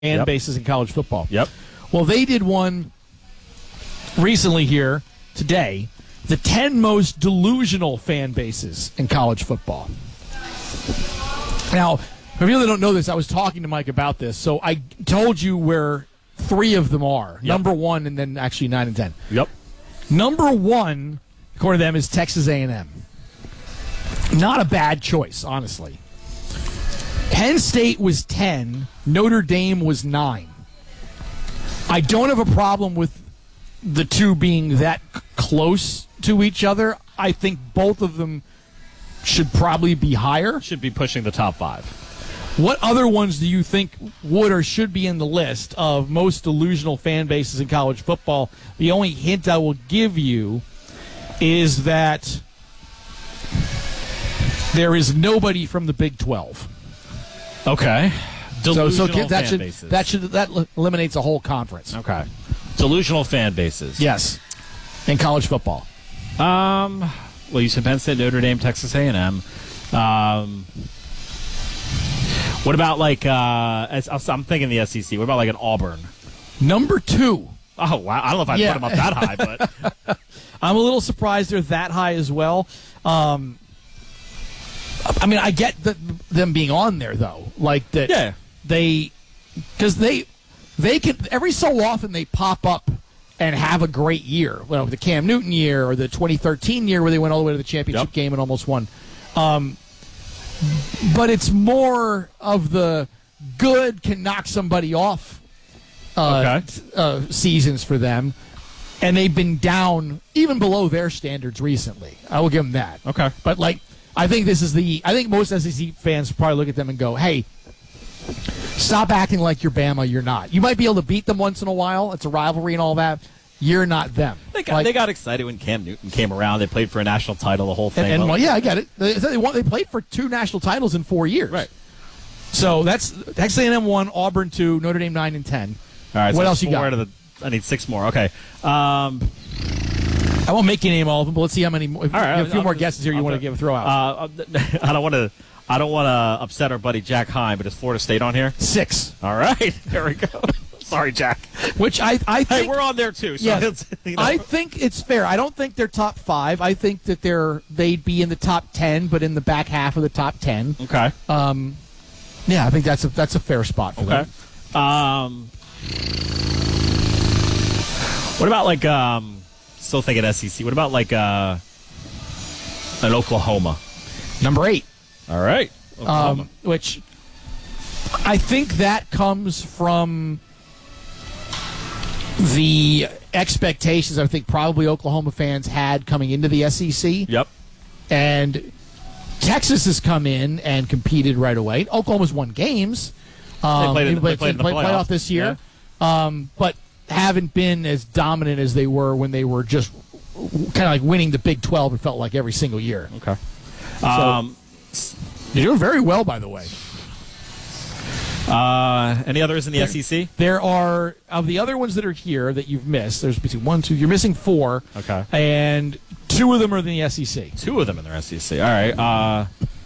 fan bases in college football. Yep. Well, they did one recently here today, the 10 most delusional fan bases in college football. Now, for people that don't know this, I was talking to Mike about this, so I told you where 3 of them are. Yep. Number 1 and then actually 9 and 10. Yep. Number 1, according to them, is Texas A&M. Not a bad choice, honestly. Penn State was 10. Notre Dame was 9. I don't have a problem with the two being that close to each other. I think both of them should probably be higher. Should be pushing the top 5. What other ones do you think would or should be in the list of most delusional fan bases in college football? The only hint I will give you is that there is nobody from the Big 12. Okay. Delusional fan bases. That eliminates a whole conference. Okay. Delusional fan bases. Yes. In college football. Well, you said Penn State, Notre Dame, Texas A&M. What about I'm thinking the SEC. What about an Auburn? Number 2. Oh, wow. I don't know if I'd put them up that high, but I'm a little surprised they're that high as well. I mean, I get them being on there, though. Yeah. Because they can, every so often they pop up and have a great year. Well, the Cam Newton year or the 2013 year where they went all the way to the championship game and almost won. But it's more of the good can knock somebody off seasons for them. And they've been down even below their standards recently. I will give them that. Okay. But, I think I think most SEC fans probably look at them and go, hey, stop acting like you're Bama, you're not. You might be able to beat them once in a while. It's a rivalry and all that. You're not them. They got excited when Cam Newton came around. They played for a national title, the whole thing. I get it. They played for 2 national titles in 4 years. Right. So that's Texas A&M 1, Auburn 2, Notre Dame 9 and 10. All right. What so else you got? I need 6 more. Okay. I won't make you name all of them, but let's see how many. If all right, you have a few more guesses here you want to throw out. I don't want to upset our buddy Jack Hine, but is Florida State on here? 6. All right, there we go. Sorry, Jack. Which I think. Hey, we're on there too. So yes, I think it's fair. I don't think they're top 5. I think that they'd be in the top 10, but in the back half of the top 10. Okay. Yeah, I think that's a fair spot for them. What about still thinking SEC? What about an Oklahoma? Number 8. All right. Which I think that comes from the expectations I think probably Oklahoma fans had coming into the SEC. Yep. And Texas has come in and competed right away. Oklahoma's won games. They played in the playoff this year. Yeah. But haven't been as dominant as they were when they were just kind of winning the Big 12, it felt like, every single year. Okay. You're doing very well, by the way. Any others in the SEC? There are, of the other ones that are here that you've missed, there's between 1, 2, you're missing 4. Okay. And 2 of them are in the SEC. 2 of them in their SEC. All right.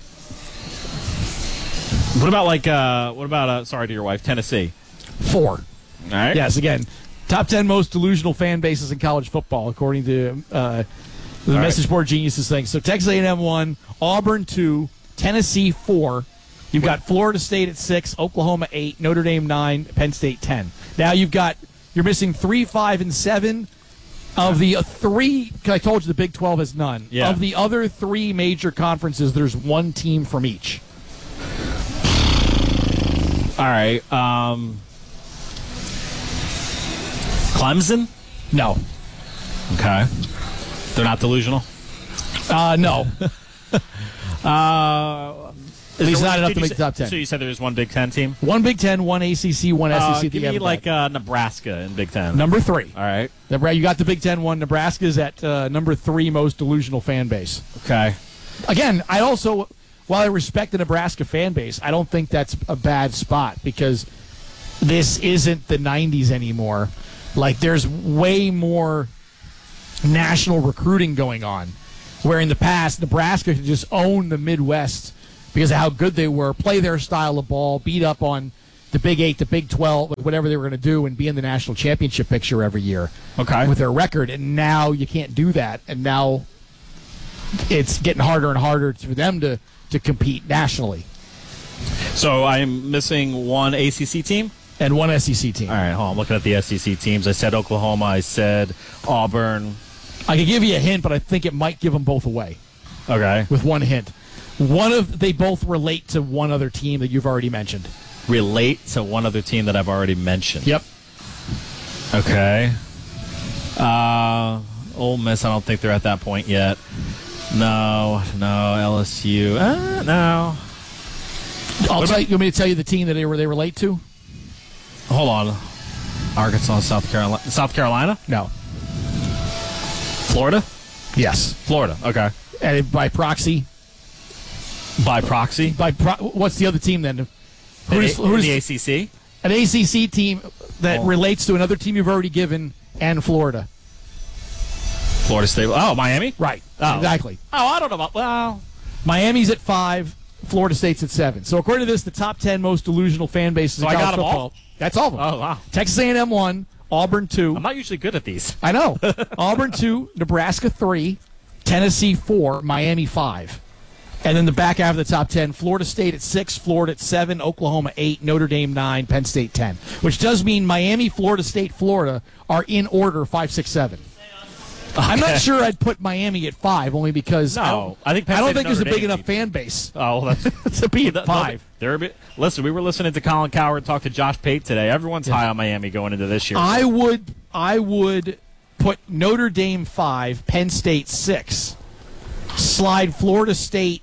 What about sorry to your wife, Tennessee? 4. All right. Yes, again, top 10 most delusional fan bases in college football, according to the Message Board Geniuses thing. So Texas A&M 1, Auburn 2, Tennessee 4. You've got Florida State at 6, Oklahoma 8, Notre Dame 9, Penn State 10. Now you're missing 3, 5, and 7 of the 3. I told you the Big 12 has none. Yeah. Of the other 3 major conferences, there's 1 team from each. All right. Clemson? No. Okay. They're not delusional? No. At least not enough to make the top 10. So you said there's 1 Big Ten team? 1 Big Ten, 1 ACC, 1 SEC. Give me Nebraska in Big Ten. Number 3. All right. You got the Big Ten 1. Nebraska's at number 3 most delusional fan base. Okay. Again, while I respect the Nebraska fan base, I don't think that's a bad spot because this isn't the 90s anymore. There's way more national recruiting going on, where in the past, Nebraska could just own the Midwest because of how good they were, play their style of ball, beat up on the Big 8, the Big 12, whatever they were going to do, and be in the national championship picture every year. Okay. With their record, and now you can't do that, and now it's getting harder and harder for them to compete nationally. So I'm missing one ACC team? And one SEC team. All right, hold on. I'm looking at the SEC teams. I said Oklahoma. I said Auburn. I could give you a hint, but I think it might give them both away. Okay. With one hint. They both relate to one other team that you've already mentioned. Relate to one other team that I've already mentioned. Yep. Okay. Ole Miss, I don't think they're at that point yet. No, LSU. No. You want me to tell you the team that they relate to? Hold on. Arkansas, South Carolina. South Carolina? No. Florida? Yes. Florida, okay. And by proxy? By proxy? What's the other team then? Who is the ACC? An ACC team that relates to another team you've already given, and Florida. Florida State. Oh, Miami? Right. Oh. Exactly. Oh, I don't know about. Well, Miami's at 5. Florida State's at 7. So according to this, the top 10 most delusional fan bases in college got them football. all? That's all of them. Oh, wow. Texas A&M 1, Auburn 2. I'm not usually good at these. I know. Auburn 2, Nebraska 3, Tennessee 4, Miami 5. And then the back half of the top 10, Florida State at 6, Florida at 7, Oklahoma 8, Notre Dame 9, Penn State 10. Which does mean Miami, Florida State, Florida are in order 5, 6, 7. Okay. I'm not sure I'd put Miami at 5, only because I don't think there's a big enough fan base to be at 5. Listen, we were listening to Colin Cowherd talk to Josh Pate today. Everyone's high on Miami going into this year. I would put Notre Dame 5, Penn State 6, slide Florida State.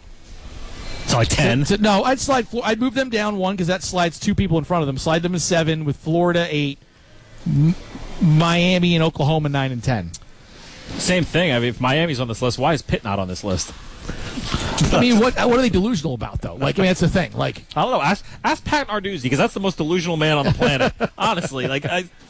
So like 10? No, I'd move them down 1 because that slides 2 people in front of them. Slide them to 7 with Florida 8, Miami and Oklahoma 9 and 10. Same thing. I mean, if Miami's on this list, why is Pitt not on this list? I mean, what are they delusional about, though? Like, I mean, that's the thing. Like, I don't know. Ask Pat Narduzzi, because that's the most delusional man on the planet. Honestly, like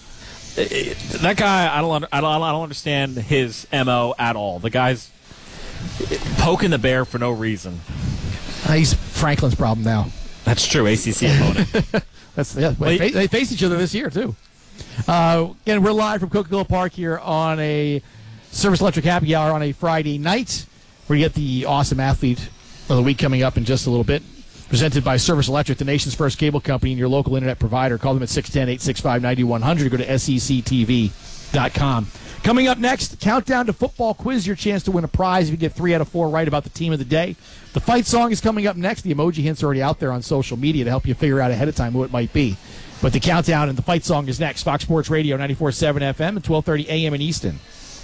that guy, I don't understand his MO at all. The guy's poking the bear for no reason. He's Franklin's problem now. That's true. ACC opponent. They face each other this year too. Again, we're live from Coca-Cola Park here on a Service Electric Happy Hour on a Friday night. We get the awesome athlete of the week coming up in just a little bit. Presented by Service Electric, the nation's first cable company and your local internet provider. Call them at 610-865-9100. Go to sectv.com. Coming up next, countdown to football quiz. Your chance to win a prize if you get 3 out of 4 right about the team of the day. The fight song is coming up next. The emoji hints are already out there on social media to help you figure out ahead of time who it might be. But the countdown and the fight song is next. Fox Sports Radio, 94.7 FM at 12:30 a.m. in Easton.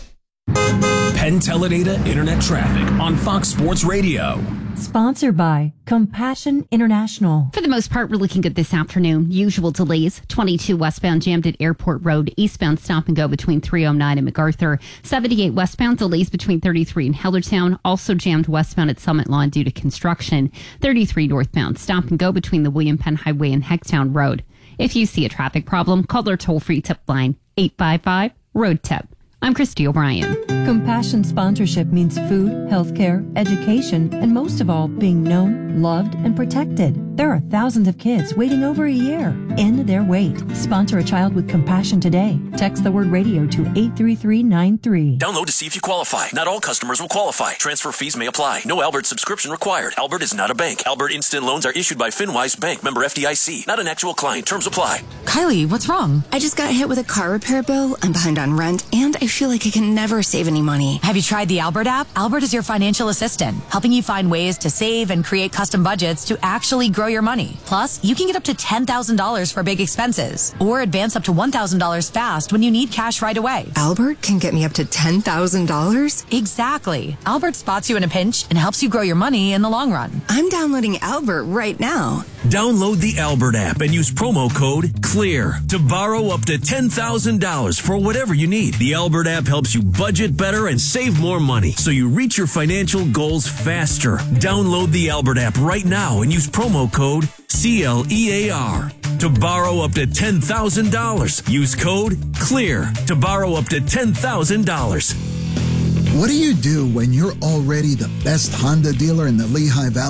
Penn Teledata Internet Traffic on Fox Sports Radio. Sponsored by Compassion International. For the most part, we're looking good this afternoon. Usual delays. 22 westbound jammed at Airport Road. Eastbound stop and go between 309 and MacArthur. 78 westbound delays between 33 and Hellertown. Also jammed westbound at Summit Lawn due to construction. 33 northbound stop and go between the William Penn Highway and Hecktown Road. If you see a traffic problem, call our toll-free tip line, 855-ROAD-TIP. I'm Christy O'Brien. Compassion sponsorship means food, healthcare, education, and most of all, being known, loved, and protected. There are thousands of kids waiting over a year. End their wait. Sponsor a child with compassion today. Text the word radio to 83393. Download to see if you qualify. Not all customers will qualify. Transfer fees may apply. No Albert subscription required. Albert is not a bank. Albert Instant Loans are issued by FinWise Bank, member FDIC. Not an actual client. Terms apply. Kylie, what's wrong? I just got hit with a car repair bill. I'm behind on rent, and I feel like I can never save any money. Have you tried the Albert app? Albert is your financial assistant, helping you find ways to save and create custom budgets to actually grow your money. Plus, you can get up to $10,000 for big expenses, or advance up to $1,000 fast when you need cash right away. Albert can get me up to $10,000? Exactly. Albert spots you in a pinch and helps you grow your money in the long run. I'm downloading Albert right now. Download the Albert app and use promo code CLEAR to borrow up to $10,000 for whatever you need. The Albert app helps you budget better and save more money so you reach your financial goals faster. Download the Albert app right now and use promo code CLEAR to borrow up to $10,000. Use code CLEAR to borrow up to $10,000. What do you do when you're already the best Honda dealer in the Lehigh Valley?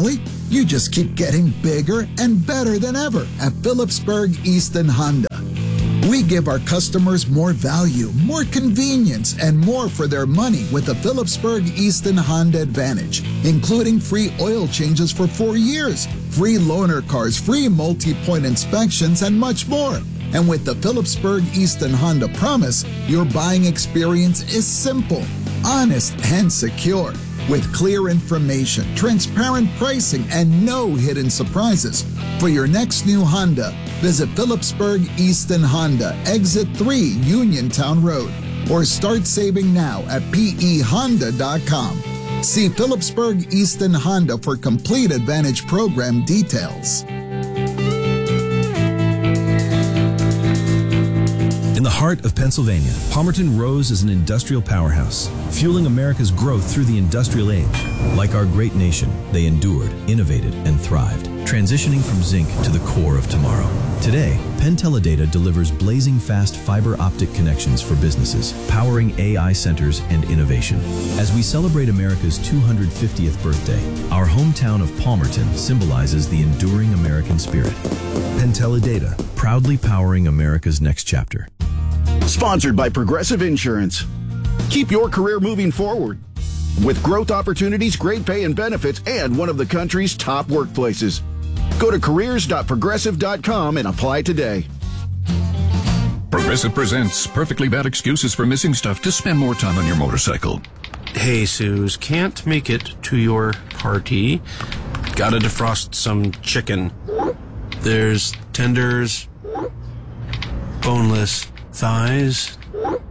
You just keep getting bigger and better than ever at Phillipsburg Easton Honda. We give our customers more value, more convenience, and more for their money with the Phillipsburg Easton Honda Advantage, including free oil changes for 4 years, free loaner cars, free multi-point inspections, and much more. And with the Phillipsburg Easton Honda Promise, your buying experience is simple, honest, and secure. With clear information, transparent pricing, and no hidden surprises. For your next new Honda, visit Phillipsburg Easton Honda, Exit 3 Uniontown Road, or start saving now at pehonda.com. See Phillipsburg Easton Honda for complete Advantage program details. In the heart of Pennsylvania, Palmerton rose as an industrial powerhouse, fueling America's growth through the industrial age. Like our great nation, they endured, innovated, and thrived, transitioning from zinc to the core of tomorrow. Today, Penn Teledata delivers blazing fast fiber optic connections for businesses, powering AI centers and innovation. As we celebrate America's 250th birthday, our hometown of Palmerton symbolizes the enduring American spirit. Penn Teledata, proudly powering America's next chapter. Sponsored by Progressive Insurance. Keep your career moving forward with growth opportunities, great pay and benefits, and one of the country's top workplaces. Go to careers.progressive.com and apply today. Progressive presents Perfectly Bad Excuses for Missing Stuff to Spend More Time on Your Motorcycle. Hey, Suze, can't make it to your party. Gotta defrost some chicken. There's tenders, boneless thighs.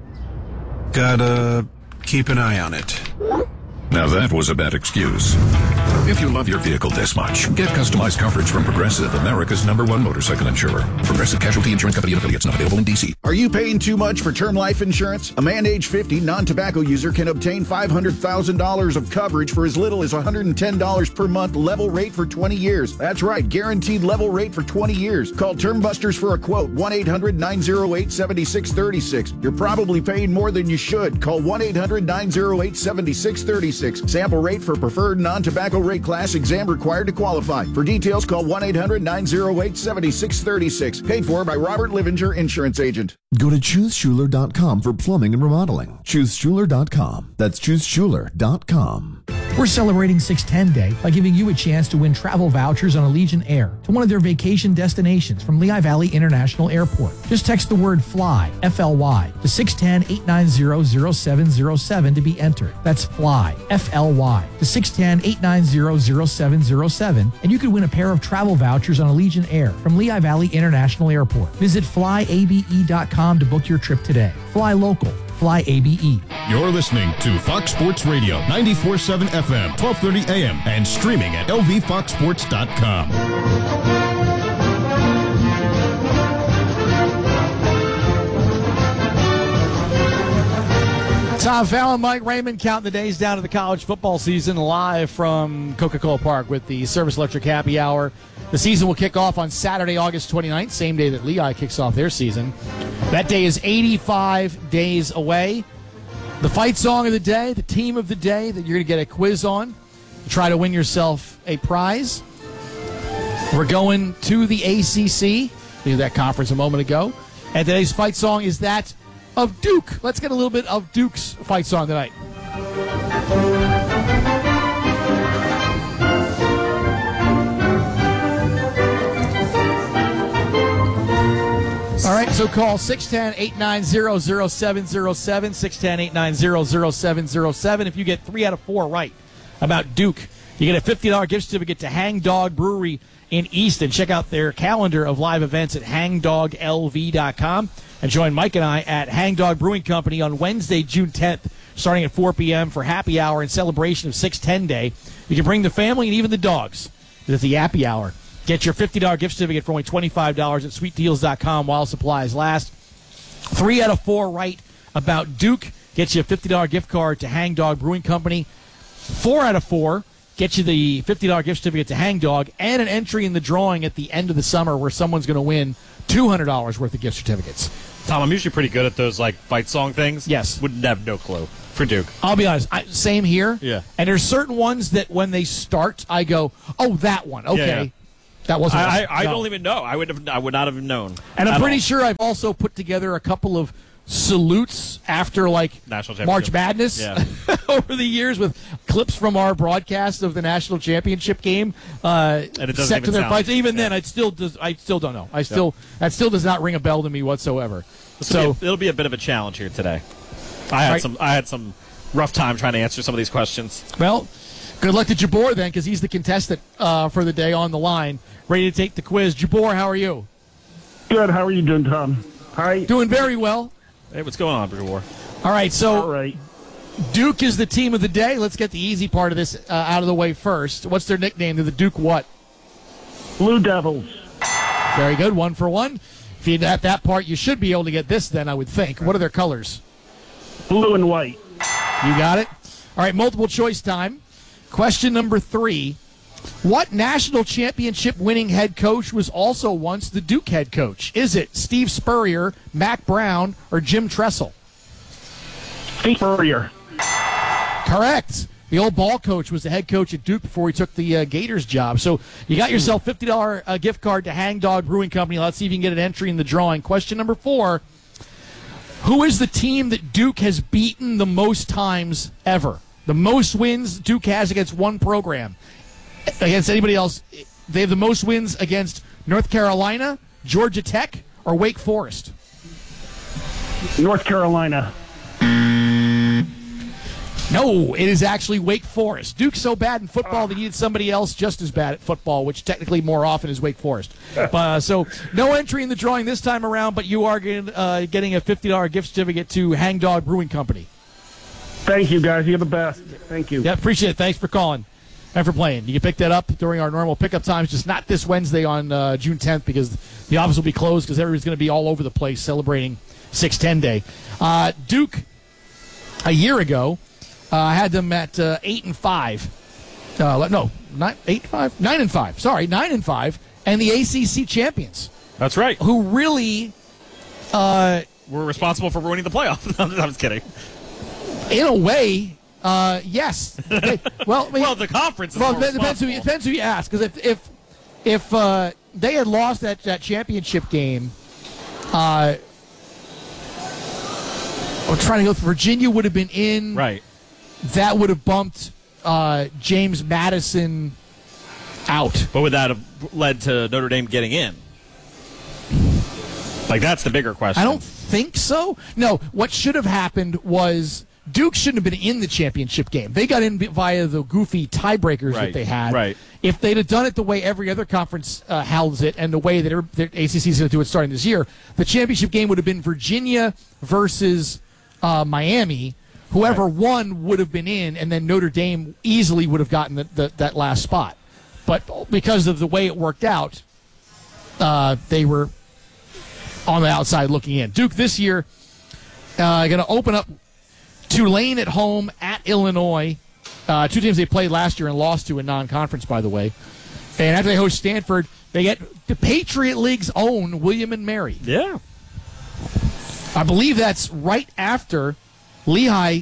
Gotta keep an eye on it. Now that was a bad excuse. If you love your vehicle this much, get customized coverage from Progressive, America's #1 motorcycle insurer. Progressive Casualty Insurance Company and affiliates, not available in D.C. Are you paying too much for term life insurance? A man age 50, non-tobacco user can obtain $500,000 of coverage for as little as $110 per month, level rate for 20 years. That's right, guaranteed level rate for 20 years. Call Term Busters for a quote, 1-800-908-7636. You're probably paying more than you should. Call 1-800-908-7636. Sample rate for preferred non-tobacco rate class, exam required to qualify. For details, call 1-800-908-7636. Paid for by Robert Livinger, insurance agent. Go to ChooseSchuler.com for plumbing and remodeling. ChooseSchuler.com. That's ChooseSchuler.com. We're celebrating 610 Day by giving you a chance to win travel vouchers on Allegiant Air to one of their vacation destinations from Lehigh Valley International Airport. Just text the word FLY, F-L-Y, to 610-890-0707 to be entered. That's FLY, F-L-Y, to 610-890-0707, and you could win a pair of travel vouchers on Allegiant Air from Lehigh Valley International Airport. Visit flyabe.com to book your trip today. Fly local. Fly ABE. You're listening to Fox Sports Radio, 94.7 FM, 1230 AM, and streaming at lvfoxsports.com. Tom Fallon, Mike Raymond counting the days down to the college football season live from Coca-Cola Park with the Service Electric Happy Hour. The season will kick off on Saturday, August 29th, same day that Lehigh kicks off their season. That day is 85 days away. The fight song of the day, the team of the day that you're going to get a quiz on to try to win yourself a prize. We're going to the ACC. We did that conference a moment ago. And today's fight song is that of Duke. Let's get a little bit of Duke's fight song tonight. All right, so call 610-890-0707, 610-890-0707. If you get 3 out of 4 right about Duke, you get a $50 gift certificate to Hang Dog Brewery in Easton. Check out their calendar of live events at hangdoglv.com and join Mike and I at Hang Dog Brewing Company on Wednesday, June 10th, starting at 4 p.m. for happy hour in celebration of 610 Day. You can bring the family and even the dogs. It's the happy hour. Get your $50 gift certificate for only $25 at sweetdeals.com while supplies last. 3 out of 4 right about Duke gets you a $50 gift card to Hang Dog Brewing Company. 4 out of 4 gets you the $50 gift certificate to Hang Dog and an entry in the drawing at the end of the summer where someone's going to win $200 worth of gift certificates. Tom, I'm usually pretty good at those like fight song things. Yes. Would have no clue. For Duke. I'll be honest. Same here. Yeah. And there's certain ones that when they start, I go, oh, that one. Okay. Yeah. That wasn't. I don't even know. I would not have known. And I'm pretty sure I've also put together a couple of salutes after National March Madness over the years with clips from our broadcast of the national championship game and it doesn't set to their sound, fights. Even then, I still don't know. That still does not ring a bell to me whatsoever. It'll be a bit of a challenge here today. I had some rough time trying to answer some of these questions. Well, good luck to Jabor then, because he's the contestant for the day on the line, ready to take the quiz. Jabor, how are you? Good. How are you doing, Tom? Hi. Doing very well. Hey, what's going on, Jabor? All right, Duke is the team of the day. Let's get the easy part of this out of the way first. What's their nickname? They're the Duke what? Blue Devils. Very good. 1 for 1. If you at that part, you should be able to get this then, I would think. What are their colors? Blue and white. You got it. All right, multiple choice time. Question number 3. What national championship winning head coach was also once the Duke head coach? Is it Steve Spurrier, Mac Brown, or Jim Tressel? Steve Spurrier. Correct. The old ball coach was the head coach at Duke before he took the Gators job. So you got yourself $50 gift card to Hang Dog Brewing Company. Let's see if you can get an entry in the drawing. Question number 4. Who is the team that Duke has beaten the most times ever? The most wins Duke has against one program. Against anybody else, they have the most wins against North Carolina, Georgia Tech, or Wake Forest? North Carolina. No, it is actually Wake Forest. Duke's so bad in football, they needed somebody else just as bad at football, which technically more often is Wake Forest. So no entry in the drawing this time around, but you are getting a $50 gift certificate to Hang Dog Brewing Company. Thank you, guys. You're the best. Thank you. Yeah, appreciate it. Thanks for calling and for playing. You can pick that up during our normal pickup times, just not this Wednesday on June 10th because the office will be closed because everybody's going to be all over the place celebrating 6-10 Day. Duke, a year ago, had them at 8-5. No, not 8-5. 9-5. Sorry, 9-5, and the ACC champions. That's right. Who really were responsible for ruining the playoff. I'm just kidding. In a way, yes. The conference. It depends who you ask. Because if they had lost that championship game, I'm trying to go. Virginia would have been in. Right. That would have bumped James Madison out. But would that have led to Notre Dame getting in? That's the bigger question. I don't think so. No, what should have happened was Duke shouldn't have been in the championship game. They got in via the goofy tiebreakers that they had. Right. If they'd have done it the way every other conference holds it and the way that the ACC is going to do it starting this year, the championship game would have been Virginia versus Miami. Whoever won would have been in, and then Notre Dame easily would have gotten that last spot. But because of the way it worked out, they were on the outside looking in. Duke this year going to open up Tulane at home at Illinois. Two teams they played last year and lost to in non-conference, by the way. And after they host Stanford, they get the Patriot League's own William and Mary. Yeah. I believe that's right after Lehigh.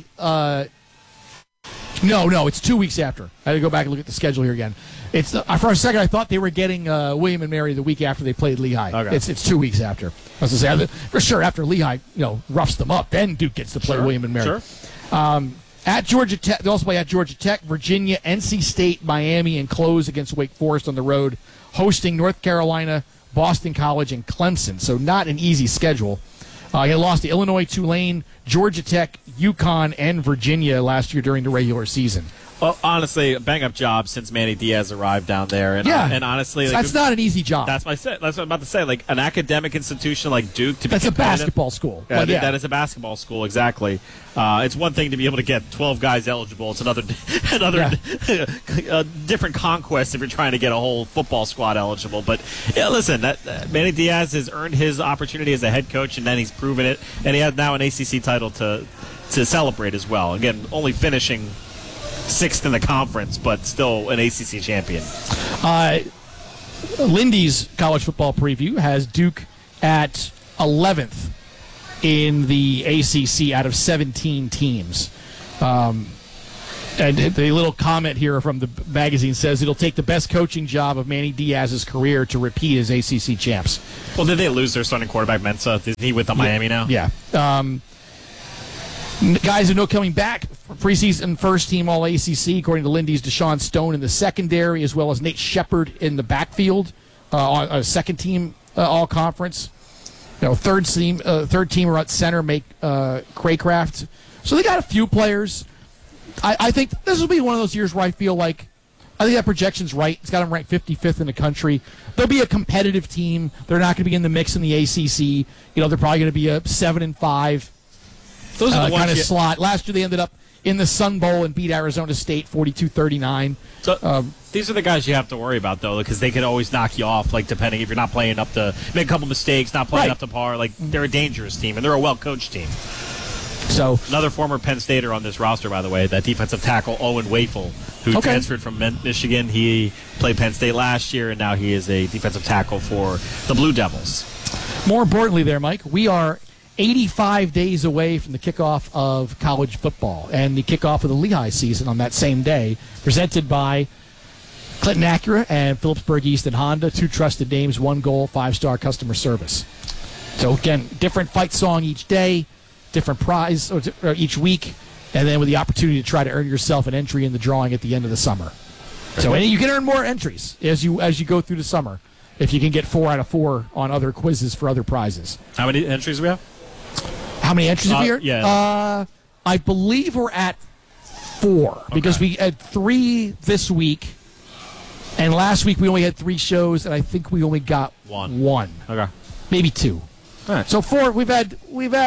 No, it's 2 weeks after. I had to go back and look at the schedule here again. It's for a second I thought they were getting William and Mary the week after they played Lehigh. Okay. It's 2 weeks after. I was going to say for sure after Lehigh roughs them up, then Duke gets to play William and Mary. Sure. At Georgia Tech, they also play at Georgia Tech, Virginia, NC State, Miami, and close against Wake Forest on the road, hosting North Carolina, Boston College, and Clemson. So not an easy schedule. He lost to Illinois, Tulane, Georgia Tech, UConn, and Virginia last year during the regular season. Well, honestly, a bang-up job since Manny Diaz arrived down there. And, and honestly, that's not an easy job. That's what I'm about to say. An academic institution like Duke to be that's a basketball school. That is a basketball school, exactly. It's one thing to be able to get 12 guys eligible. It's another different conquest if you're trying to get a whole football squad eligible. But listen, Manny Diaz has earned his opportunity as a head coach, and then he's proven it, and he has now an ACC title to celebrate as well. Again, only finishing 6th in the conference, but still an ACC champion. Lindy's college football preview has Duke at 11th in the ACC out of 17 teams. And the little comment here from the magazine says it'll take the best coaching job of Manny Diaz's career to repeat as ACC champs. Well, did they lose their starting quarterback, Mensah? Is he with Miami now? Yeah. Guys who know coming back, preseason first team all ACC, according to Lindy's Deshaun Stone in the secondary, as well as Nate Shepard in the backfield, on a second team all conference. Third teamer at center, make Craycraft. So they got a few players. I think this will be one of those years where I feel like I think that projection's right. It's got them ranked 55th in the country. They'll be a competitive team. They're not going to be in the mix in the ACC. They're probably going to be a 7-5. Those are the kind of slot. Last year they ended up in the Sun Bowl and beat Arizona State 42-39. So these are the guys you have to worry about, though, because they could always knock you off, like, depending if you're not playing up to – make a couple mistakes, not playing up to par. Like, they're a dangerous team, and they're a well-coached team. So another former Penn Stater on this roster, by the way, that defensive tackle, Owen Wafel, who transferred from Michigan. He played Penn State last year, and now he is a defensive tackle for the Blue Devils. More importantly there, Mike, we are 85 days away from the kickoff of college football and the kickoff of the Lehigh season on that same day, presented by Clinton Acura and Phillipsburg East and Honda, 2 trusted names, 1 goal, 5-star customer service. So, again, different fight song each day, different prize each week, and then with the opportunity to try to earn yourself an entry in the drawing at the end of the summer. So and you can earn more entries as you go through the summer if you can get 4 out of 4 on other quizzes for other prizes. How many entries do we have? How many entries have we here? Yeah. I believe we're at 4 because we had 3 this week, and last week we only had 3 shows, and I think we only got 1. Okay. Maybe 2. All right. So 4. We've had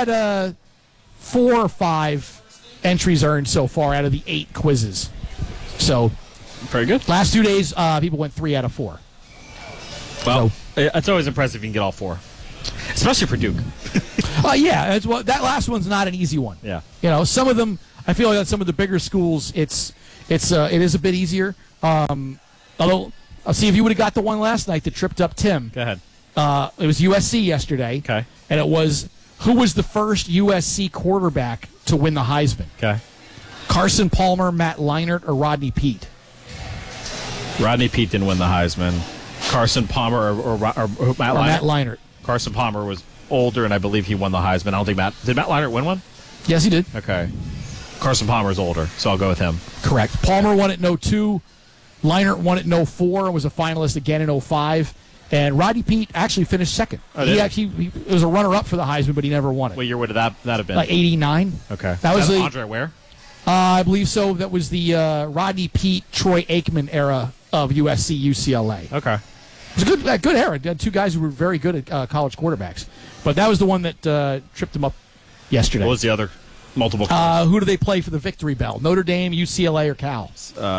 4 or 5 entries earned so far out of the 8 quizzes. So very good. Last 2 days, people went 3 out of 4. Well, it's always impressive if you can get all 4, especially for Duke. Yeah, that last one's not an easy one. Yeah. Some of them, I feel like on some of the bigger schools, it is a bit easier. Although, I'll see if you would have got the one last night that tripped up Tim. Go ahead. It was USC yesterday. Okay. And it was, who was the first USC quarterback to win the Heisman? Okay. Carson Palmer, Matt Leinart, or Rodney Peete? Rodney Peete didn't win the Heisman. Carson Palmer or Matt Leinart? Matt Leinart. Carson Palmer was older, and I believe he won the Heisman. I don't think did Matt Leinart win one? Yes, he did. Okay. Carson Palmer's older, so I'll go with him. Correct. Palmer won it in 02. Leinart won it in 04 and was a finalist again in 05. And Rodney Peete actually finished second. He was a runner-up for the Heisman, but he never won it. What year would that have been? Like 89. Okay. That was Andre Ware? I believe so. That was the Rodney Peete, Troy Aikman era of USC UCLA. Okay. It was a good era. Had 2 guys who were very good at college quarterbacks. But that was the one that tripped him up yesterday. What was the other multiple? Who do they play for the victory bell? Notre Dame, UCLA, or Cal?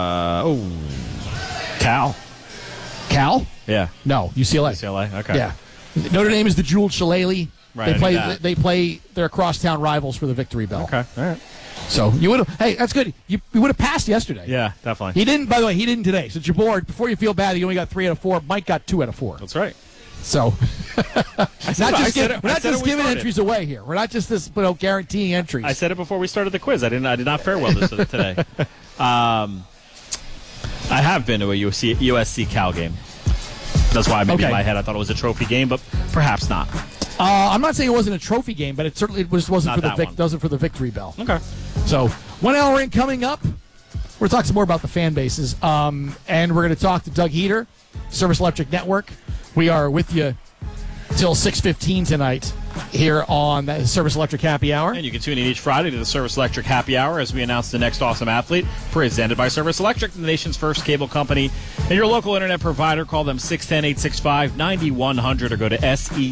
Cal. Cal? Yeah. No, UCLA. UCLA. Okay. Yeah. Notre Dame is the Jewel Shillelagh. Right. They play their crosstown rivals for the victory bell. Okay. All right. So you would have. Hey, that's good. You would have passed yesterday. Yeah, definitely. He didn't. By the way, he didn't today. So Jabor, before you feel bad, you only got 3 out of 4. Mike got 2 out of 4. That's right. So we're not just giving entries away here. We're not just guaranteeing entries. I said it before we started the quiz. I did not fare well this today. I have been to a USC Cal game. That's why maybe in my head I thought it was a trophy game, but perhaps not. I'm not saying it wasn't a trophy game, but it certainly wasn't for the victory bell. Okay. So 1 hour in coming up, we're going to talk some more about the fan bases, and we're going to talk to Doug Heater, Service Electric Network. We are with you till 6:15 tonight here on the Service Electric Happy Hour. And you can tune in each Friday to the Service Electric Happy Hour as we announce the next awesome athlete, presented by Service Electric, the nation's first cable company. And your local internet provider, call them 610-865-9100 or go to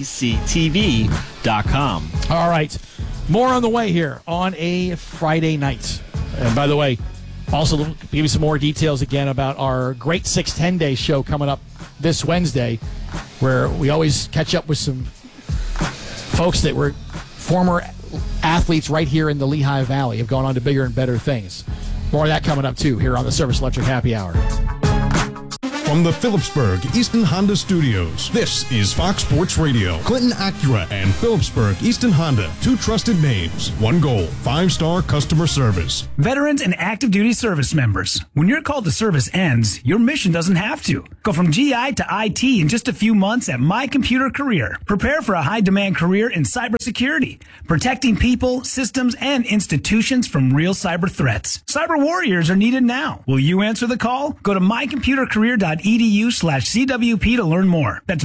sectv.com. All right. More on the way here on a Friday night. And by the way, also give you some more details again about our great 610 Day show coming up this Wednesday, where we always catch up with some folks that were former athletes right here in the Lehigh Valley, have gone on to bigger and better things. More of that coming up, too, here on the Service Electric Happy Hour. From the Phillipsburg Easton Honda Studios, this is Fox Sports Radio. Clinton Acura and Phillipsburg Easton Honda, two trusted names, one goal, 5-star customer service. Veterans and active duty service members, when your call to service ends, your mission doesn't have to. Go from GI to IT in just a few months at My Computer Career. Prepare for a high-demand career in cybersecurity, protecting people, systems, and institutions from real cyber threats. Cyber warriors are needed now. Will you answer the call? Go to mycomputercareer.edu/CWP to learn more. That's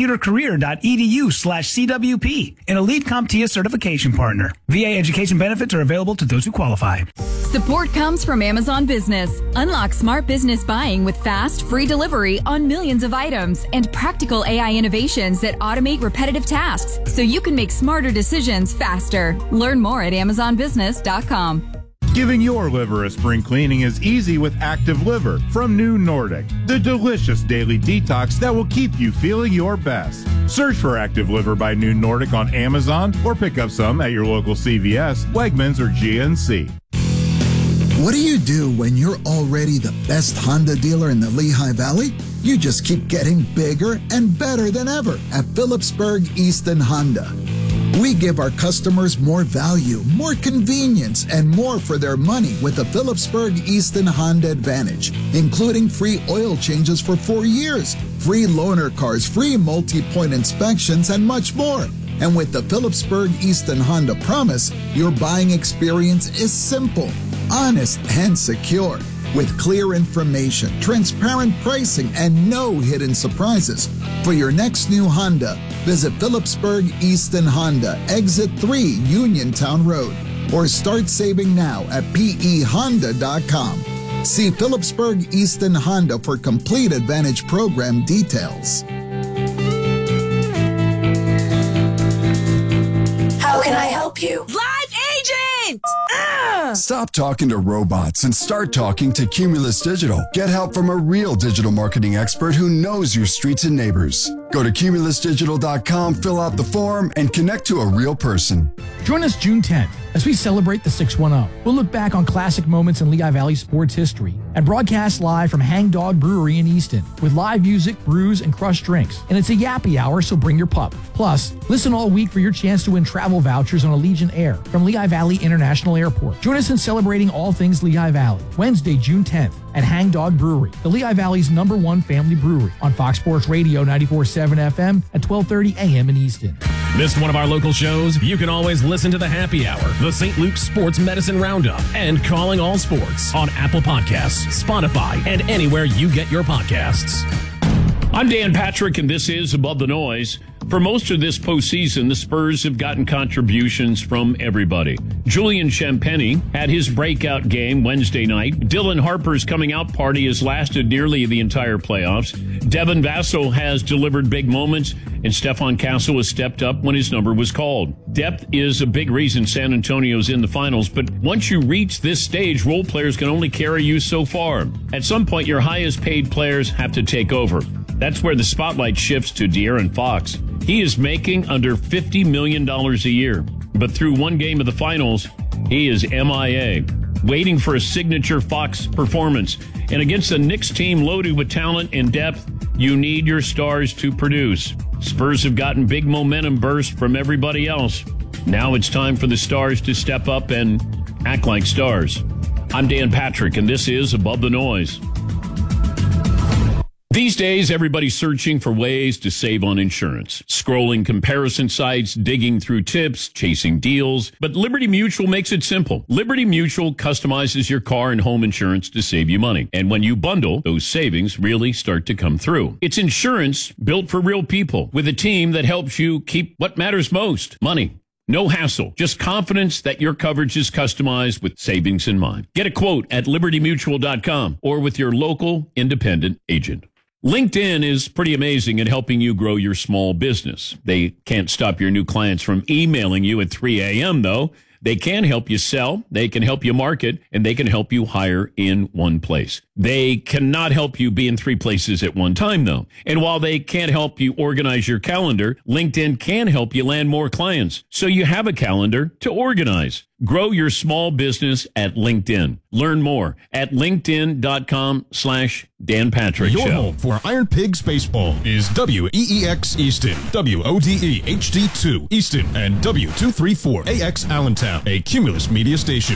mycomputercareer.edu/CWP, an elite CompTIA certification partner. VA education benefits are available to those who qualify. Support comes from Amazon Business. Unlock smart business buying with fast, free delivery on millions of items and practical AI innovations that automate repetitive tasks so you can make smarter decisions faster. Learn more at AmazonBusiness.com. Giving your liver a spring cleaning is easy with Active Liver from New Nordic, the delicious daily detox that will keep you feeling your best. Search for Active Liver by New Nordic on Amazon or pick up some at your local CVS, Wegmans, or GNC. What do you do when you're already the best Honda dealer in the Lehigh Valley? You just keep getting bigger and better than ever at Phillipsburg Easton Honda. We give our customers more value, more convenience, and more for their money with the Phillipsburg Easton Honda Advantage, including free oil changes for 4 years, free loaner cars, free multi-point inspections, and much more. And with the Phillipsburg Easton Honda Promise, your buying experience is simple, honest, and secure. With clear information, transparent pricing, and no hidden surprises. For your next new Honda, visit Phillipsburg Easton Honda, Exit 3, Uniontown Road, or start saving now at pehonda.com. See Phillipsburg Easton Honda for complete Advantage program details. How can I help you? Live agent! Stop talking to robots and start talking to Cumulus Digital. Get help from a real digital marketing expert who knows your streets and neighbors. Go to cumulusdigital.com, fill out the form, and connect to a real person. Join us June 10th as we celebrate the 610. We'll look back on classic moments in Lehigh Valley sports history and broadcast live from Hang Dog Brewery in Easton with live music, brews, and crushed drinks. And it's a yappy hour, so bring your pup. Plus, listen all week for your chance to win travel vouchers on Allegiant Air from Lehigh Valley International Airport. Join us in celebrating all things Lehigh Valley, Wednesday, June 10th at Hang Dog Brewery, the Lehigh Valley's #1 family brewery on Fox Sports Radio 94.7 FM at 12:30 a.m. in Easton. Missed one of our local shows? You can always listen to the Happy Hour, the St. Luke's Sports Medicine Roundup, and Calling All Sports on Apple Podcasts, Spotify, and anywhere you get your podcasts. I'm Dan Patrick, and this is Above the Noise. For most of this postseason, the Spurs have gotten contributions from everybody. Julian Champagnie had his breakout game Wednesday night. Dylan Harper's coming out party has lasted nearly the entire playoffs. Devin Vassell has delivered big moments, and Stephon Castle has stepped up when his number was called. Depth is a big reason San Antonio's in the finals, but once you reach this stage, role players can only carry you so far. At some point, your highest paid players have to take over. That's where the spotlight shifts to De'Aaron Fox. He is making under $50 million a year, but through one game of the finals, he is MIA, waiting for a signature Fox performance. And against a Knicks team loaded with talent and depth, you need your stars to produce. Spurs have gotten big momentum burst from everybody else. Now it's time for the stars to step up and act like stars. I'm Dan Patrick, and this is Above the Noise. These days, everybody's searching for ways to save on insurance. Scrolling comparison sites, digging through tips, chasing deals. But Liberty Mutual makes it simple. Liberty Mutual customizes your car and home insurance to save you money. And when you bundle, those savings really start to come through. It's insurance built for real people with a team that helps you keep what matters most, money. No hassle, just confidence that your coverage is customized with savings in mind. Get a quote at libertymutual.com or with your local independent agent. LinkedIn is pretty amazing at helping you grow your small business. They can't stop your new clients from emailing you at 3 a.m., though. They can help you sell, they can help you market, and they can help you hire in one place. They cannot help you be in 3 places at one time, though. And while they can't help you organize your calendar, LinkedIn can help you land more clients, so you have a calendar to organize. Grow your small business at LinkedIn. Learn more at linkedin.com/Dan Patrick Your Show. home for Iron Pigs Baseball is WEEX Easton, WODE HD2 Easton, and W234AX Allentown, a Cumulus media station.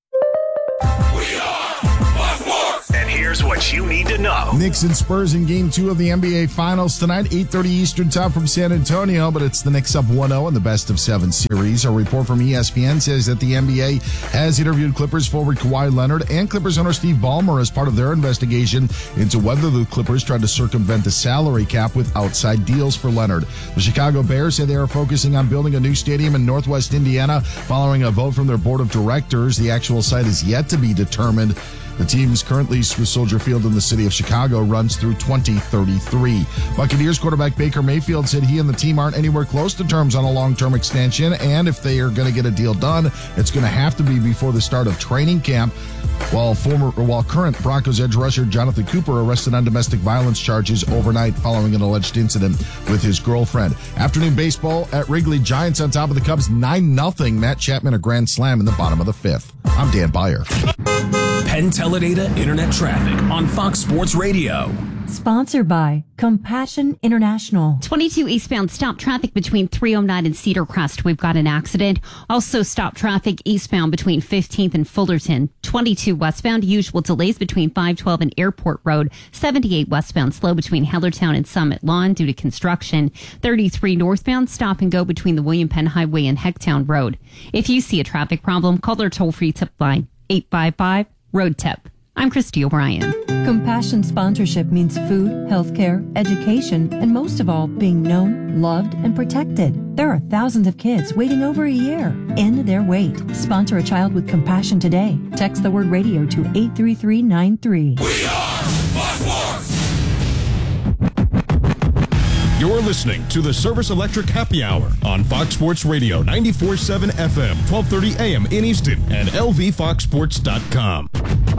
And here's what you need to know. Knicks and Spurs in Game 2 of the NBA Finals tonight, 8:30 Eastern Time from San Antonio, but it's the Knicks up 1-0 in the best-of-7 series. A report from ESPN says that the NBA has interviewed Clippers forward Kawhi Leonard and Clippers owner Steve Ballmer as part of their investigation into whether the Clippers tried to circumvent the salary cap with outside deals for Leonard. The Chicago Bears say they are focusing on building a new stadium in Northwest Indiana following a vote from their board of directors. The actual site is yet to be determined. The team's current lease with Soldier Field in the city of Chicago runs through 2033. Buccaneers quarterback Baker Mayfield said he and the team aren't anywhere close to terms on a long-term extension, and if they are going to get a deal done, it's going to have to be before the start of training camp. While current Broncos edge rusher Jonathan Cooper arrested on domestic violence charges overnight following an alleged incident with his girlfriend. Afternoon baseball at Wrigley, Giants on top of the Cubs 9-0. Matt Chapman a grand slam in the bottom of the 5th. I'm Dan Beyer. Penn Teledata Internet Traffic on Fox Sports Radio. Sponsored by Compassion International. 22 eastbound, stop traffic between 309 and Cedar Crest. We've got an accident. Also stop traffic eastbound between 15th and Fullerton. 22 westbound, usual delays between 512 and Airport Road. 78 westbound, slow between Hellertown and Summit Lawn due to construction. 33 northbound, stop and go between the William Penn Highway and Hecktown Road. If you see a traffic problem, call their toll-free tip line, 855-ROAD-TIP. I'm Christy O'Brien. Compassion sponsorship means food, healthcare, education, and most of all, being known, loved, and protected. There are thousands of kids waiting over a year. End their wait. Sponsor a child with compassion today. Text the word radio to 83393. We are Fox Sports. You're listening to the Service Electric Happy Hour on Fox Sports Radio 94.7 FM, 1230 AM in Easton, and lvfoxsports.com.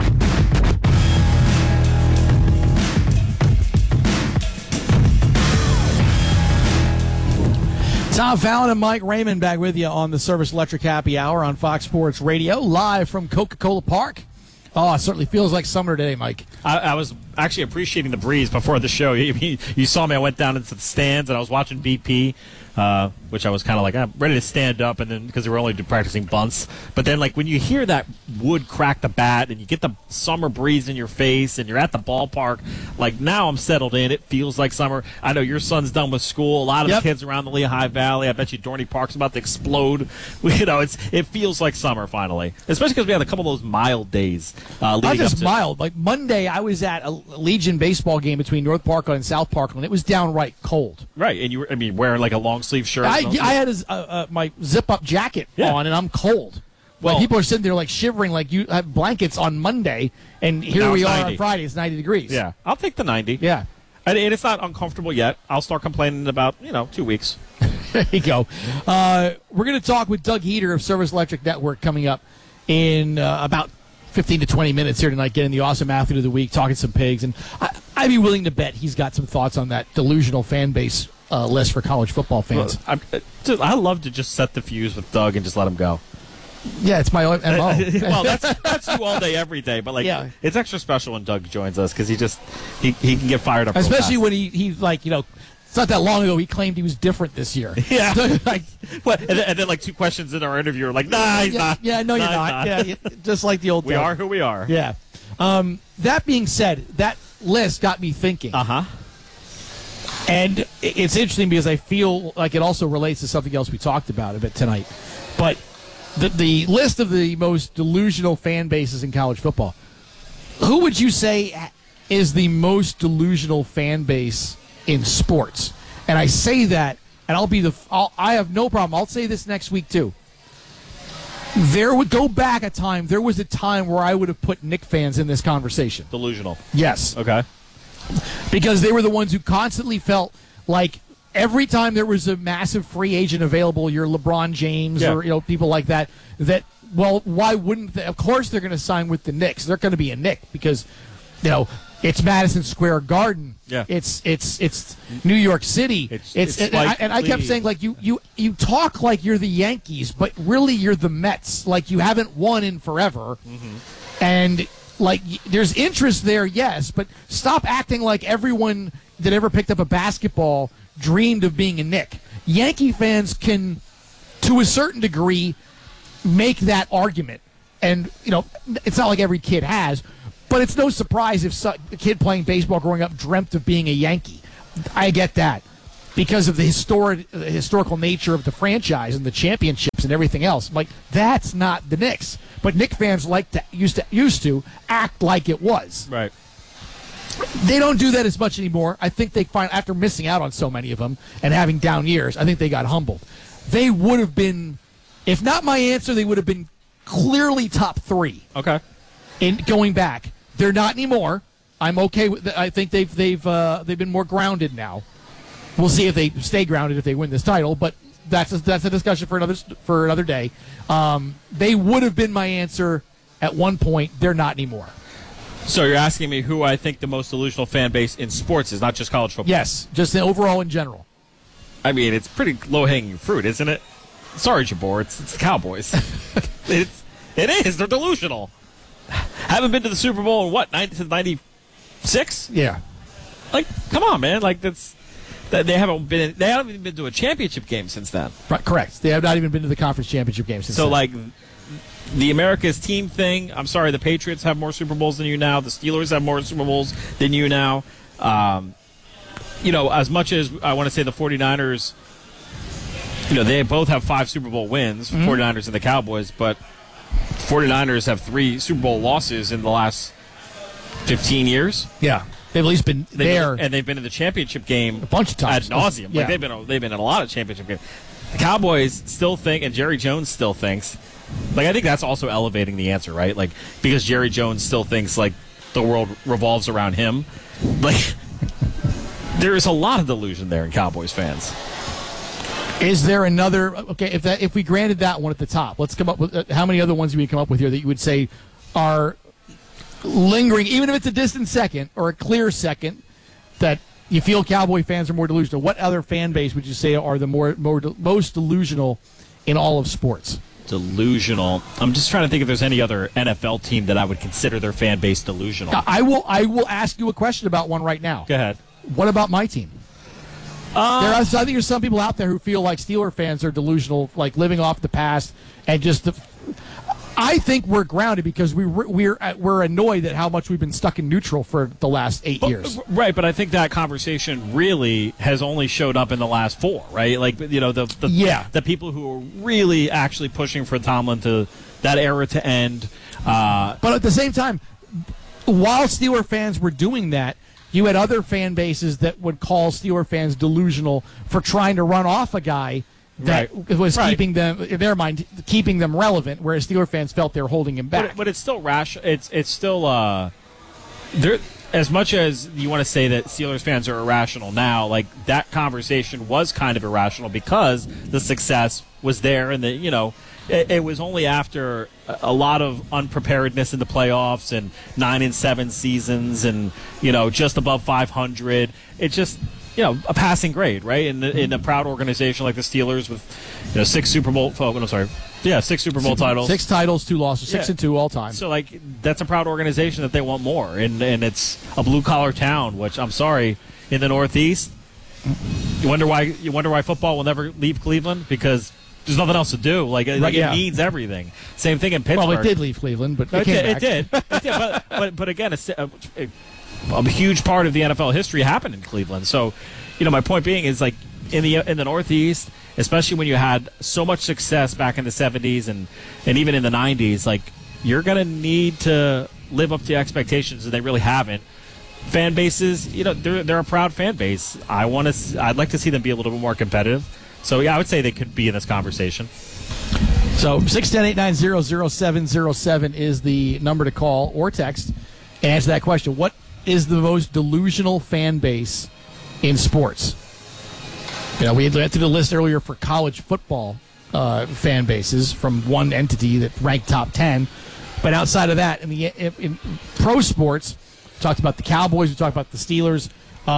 Tom Fallon and Mike Raymond back with you on the Service Electric Happy Hour on Fox Sports Radio, live from Coca-Cola Park. Oh, it certainly feels like summer today, Mike. I was actually appreciating the breeze before the show. You saw me. I went down into the stands, and I was watching BP, which I was kind of like, I'm ready to stand up, and then because we were only practicing bunts. But then, like, when you hear that wood crack the bat, and you get the summer breeze in your face, and you're at the ballpark, like, now I'm settled in. It feels like summer. I know your son's done with school. A lot of the kids around the Lehigh Valley, I bet you Dorney Park's about to explode. You know, it feels like summer, finally. Especially because we had a couple of those mild days. Not just mild. Like, Monday, I was at a Legion baseball game between North Parkland and South Parkland. It was downright cold. Right, and you were, wearing like a long sleeve shirt. I had my zip up jacket on, and I'm cold. Well, people are sitting there like shivering, like you have blankets on Monday, and here we are on Friday. It's 90 degrees. Yeah, I'll take the 90. Yeah, and it's not uncomfortable yet. I'll start complaining in about 2 weeks. There you go. We're going to talk with Doug Heater of Service Electric Network coming up in about 15 to 20 minutes here tonight, getting the Awesome Athlete of the Week, talking some pigs, and I'd be willing to bet he's got some thoughts on that delusional fan base list for college football fans. I love to just set the fuse with Doug and just let him go. Yeah, it's my MO. Well, that's you all day, every day. But it's extra special when Doug joins us because he can get fired up, especially when he's like It's not that long ago he claimed he was different this year. Yeah. And then like 2 questions in our interview are like, nah, he's not. Yeah, no, you're not. Yeah, just like the old We are who we are. Yeah. That being said, that list got me thinking. Uh-huh. And it's interesting because I feel like it also relates to something else we talked about a bit tonight. But the list of the most delusional fan bases in college football, who would you say is the most delusional fan base in sports? And I say that, and I have no problem. I'll say this next week too. There was a time where I would have put Knick fans in this conversation. Delusional. Yes. Okay. Because they were the ones who constantly felt like every time there was a massive free agent available, your LeBron James or people like that, well, why wouldn't they? Of course they're going to sign with the Knicks. They're going to be a Knick because it's Madison Square Garden. Yeah. It's New York City. And I kept saying, like, you talk like you're the Yankees, but really you're the Mets. Like, you haven't won in forever. Mm-hmm. And, like, there's interest there, yes, but stop acting like everyone that ever picked up a basketball dreamed of being a Knick. Yankee fans can, to a certain degree, make that argument. And, it's not like every kid has, but it's no surprise if a kid playing baseball growing up dreamt of being a Yankee. I get that because of the historical nature of the franchise and the championships and everything else. Like, that's not the Knicks. But Knicks fans used to act like it was. Right. They don't do that as much anymore. I think they find, after missing out on so many of them and having down years, I think they got humbled. They would have been, if not my answer, they would have been clearly top 3. Okay. In going back, they're not anymore. I'm okay with. I think they've been more grounded now. We'll see if they stay grounded if they win this title, but that's a discussion for another day. They would have been my answer at one point. They're not anymore. So you're asking me who I think the most delusional fan base in sports is, not just college football? Yes, just the overall in general. I mean, it's pretty low-hanging fruit, isn't it? Sorry, Jabor, it's the Cowboys. It is. They're delusional. Haven't been to the Super Bowl in what, 96? Yeah. Like, come on, man. Like, they haven't even been to a championship game since then. Right, correct. They have not even been to the conference championship game since then. So, like, the America's team thing, I'm sorry, the Patriots have more Super Bowls than you now. The Steelers have more Super Bowls than you now. As much as I want to say the 49ers, they both have 5 Super Bowl wins, 49ers and the Cowboys, but 49ers have 3 Super Bowl losses in the last 15 years. Yeah. They've at least been there. And they've been in the championship game a bunch of times. Ad nauseum. Yeah. Like they've been in a lot of championship games. The Cowboys still think, and Jerry Jones still thinks, like, I think that's also elevating the answer, right? Like, because Jerry Jones still thinks, like, the world revolves around him. Like, there is a lot of delusion there in Cowboys fans. Is there another? Okay, if we granted that one at the top, let's come up with how many other ones do we come up with here that you would say are lingering, even if it's a distant second or a clear second, that you feel Cowboy fans are more delusional? What other fan base would you say are the most delusional in all of sports? Delusional. I'm just trying to think if there's any other NFL team that I would consider their fan base delusional. I will ask you a question about one right now. Go ahead. What about my team? I think there's some people out there who feel like Steeler fans are delusional, like living off the past, and just. I think we're grounded because we're annoyed at how much we've been stuck in neutral for the last 8 years. Right, but I think that conversation really has only showed up in the last 4. Right, like the people who are really actually pushing for Tomlin to that era to end. But at the same time, while Steeler fans were doing that, you had other fan bases that would call Steeler fans delusional for trying to run off a guy that was keeping them, in their mind, keeping them relevant, whereas Steeler fans felt they were holding him back. But it's still rational. It's still there. As much as you want to say that Steelers fans are irrational now, like, that conversation was kind of irrational because the success was there, and it was only after a lot of unpreparedness in the playoffs and 9-7 seasons and just above 500. It's just a passing grade, right? In a proud organization like the Steelers with 6 Super Bowl. Six Super Bowl titles, 6 titles, 2 losses, 6-2 all time. So, like, that's a proud organization that they want more, and it's a blue collar town. Which, I'm sorry, in the Northeast, you wonder why football will never leave Cleveland, because there's nothing else to do. Like, it means everything. Same thing in Pittsburgh. Well, it did leave Cleveland, but it did. But again, a huge part of the NFL history happened in Cleveland. So, my point being is, like, in the Northeast, especially when you had so much success back in the 70s and even in the 90s, like, you're going to need to live up to expectations, and they really haven't. Fan bases, they're a proud fan base. I'd like to see them be a little bit more competitive. So, yeah, I would say they could be in this conversation. So 610-890-0707 is the number to call or text and answer that question. What is the most delusional fan base in sports? We went through the list earlier for college football fan bases from one entity that ranked top 10. But outside of that, in pro sports, talked about the Cowboys. We talked about the Steelers.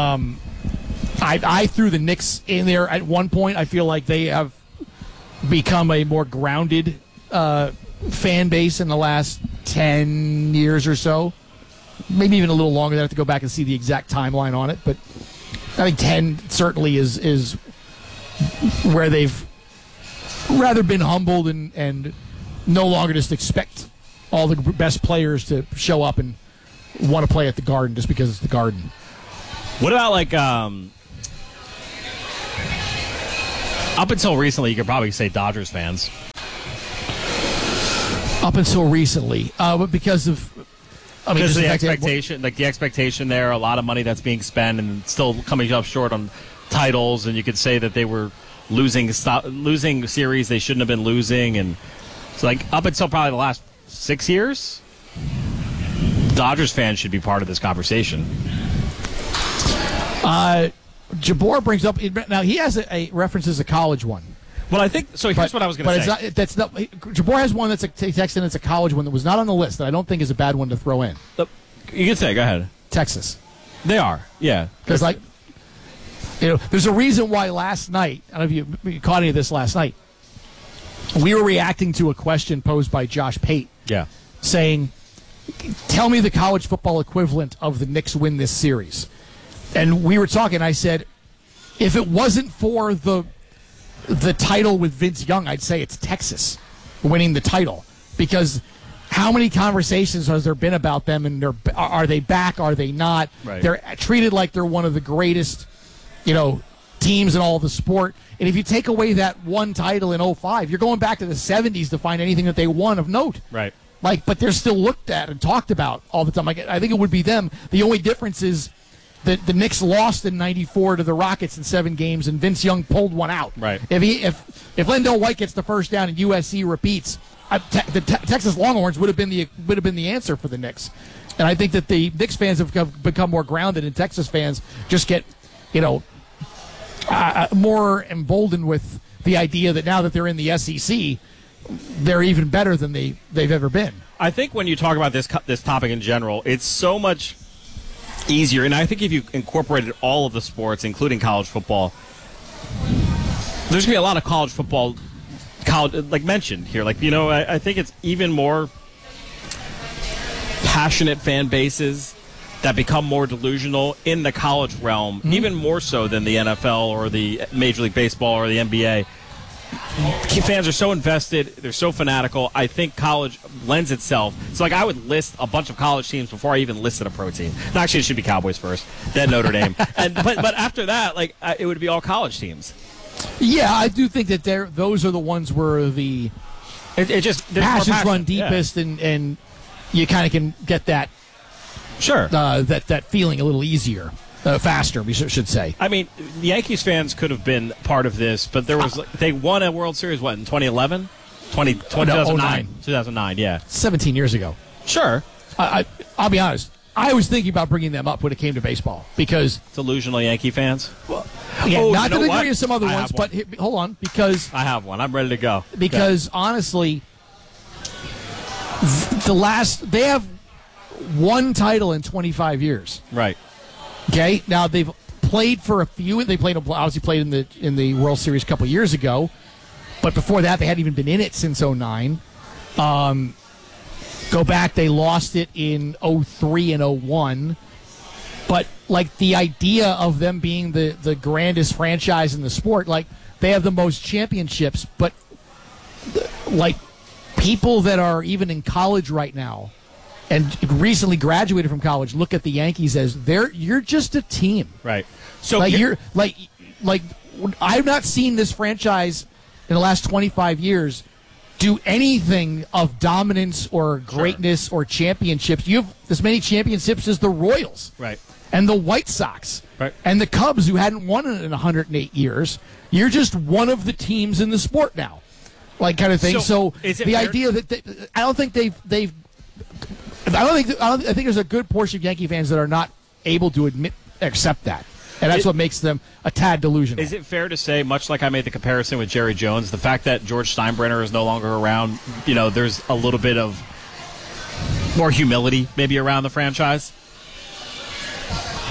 I threw the Knicks in there at one point. I feel like they have become a more grounded fan base in the last 10 years or so. Maybe even a little longer. I have to go back and see the exact timeline on it. But I think 10 certainly is where they've rather been humbled and no longer just expect all the best players to show up and want to play at the Garden just because it's the Garden. What about, like, up until recently, you could probably say Dodgers fans. Up until recently. But because of... Because the expectation, the expectation there, a lot of money that's being spent and still coming up short on titles, and you could say that they were losing series they shouldn't have been losing, and so like up until probably the last 6 years, Dodgers fans should be part of this conversation. Jabor brings up now. He has a references a college one. Well, I think so. Here's what I was going to say. But that's not. Jabor has one that's a Texan. It's a college one that was not on the list that I don't think is a bad one to throw in. You can say. Go ahead. Texas. They are. Yeah. Because there's a reason why last night. I don't know if you caught any of this last night. We were reacting to a question posed by Josh Pate. Yeah. Saying, "Tell me the college football equivalent of the Knicks win this series." And we were talking. I said, if it wasn't for the title with Vince Young, I'd say it's Texas winning the title, because how many conversations has there been about them, and are they back, are they not? Right. They're treated like they're one of the greatest, teams in all the sport. And if you take away that one title in 2005, you're going back to the 70s to find anything that they won of note. Right. But they're still looked at and talked about all the time. I think it would be them. The only difference is the Knicks lost in '94 to the Rockets in 7 games, and Vince Young pulled one out. Right. If Lendell White gets the first down and USC repeats, the Texas Longhorns would have been the answer for the Knicks. And I think that the Knicks fans have become more grounded, and Texas fans just get more emboldened with the idea that now that they're in the SEC, they're even better than they've ever been. I think when you talk about this topic in general, it's so much easier, and I think if you incorporated all of the sports, including college football, there's gonna be a lot of college football, like mentioned here. I think it's even more passionate fan bases that become more delusional in the college realm, even more so than the NFL or the Major League Baseball or the NBA. Fans are so invested, they're so fanatical. I think college lends itself. So, I would list a bunch of college teams before I even listed a pro team. No, actually, it should be Cowboys first, then Notre Dame, but after that, it would be all college teams. Yeah, I do think that those are the ones where the passions run deepest, and you kind of can get that. Sure. That feeling a little easier. Faster, we should say. I mean, the Yankees fans could have been part of this, but they won a World Series, in 2011? 2009. 2009, yeah. 17 years ago. Sure. I'll be honest. I was thinking about bringing them up when it came to baseball, because... Delusional Yankee fans? Not to the degree of some other ones, but hold on, because... I have one. I'm ready to go. Because, honestly, they have one title in 25 years. Right. Okay, now they've played for a few. They obviously played in the World Series a couple years ago, but before that they hadn't even been in it since 2009. Go back, they lost it in 2003 and 2001. But the idea of them being the grandest franchise in the sport, they have the most championships, but people that are even in college right now and recently graduated from college look at the Yankees as you're just a team. Right. So I've not seen this franchise in the last 25 years do anything of dominance or greatness or championships. You have as many championships as the Royals. Right. And the White Sox. Right. And the Cubs, who hadn't won it in 108 years. You're just one of the teams in the sport now. Kind of thing. So the idea that I think there's a good portion of Yankee fans that are not able to accept that. And that's what makes them a tad delusional. Is it fair to say, much like I made the comparison with Jerry Jones, the fact that George Steinbrenner is no longer around, there's a little bit of more humility maybe around the franchise?